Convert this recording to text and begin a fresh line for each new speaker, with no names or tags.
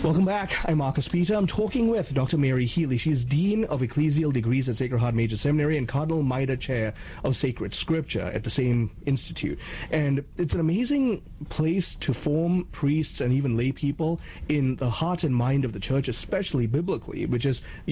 Welcome back. I'm Marcus Peter. I'm talking with Dr. Mary Healy. She's Dean of Ecclesial Degrees at Sacred Heart Major Seminary and Cardinal Maida Chair of Sacred Scripture at the same institute. And it's an amazing place to form priests and even lay people in the heart and mind of the church, especially biblically, which is